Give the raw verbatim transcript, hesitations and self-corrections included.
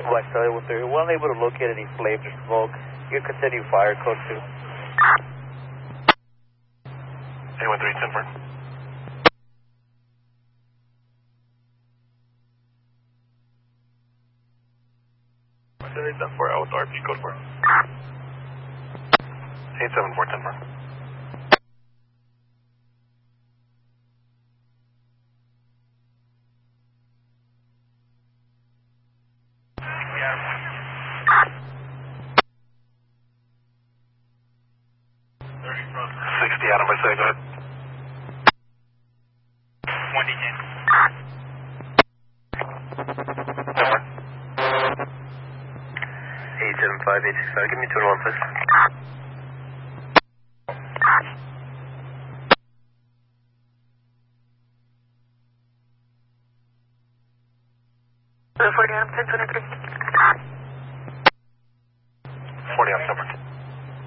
Black Stallion one three. We're unable to locate any flames or smoke. You can continue fire, code two. A one three, ten four. ten four, out with R P, code four. eight seven four, ten four. sixty Adam, I say, go ahead. twenty in. eight seven five, eight six five, give me two and one, please. forty Adam, ten twenty-three. forty Adam, ten four.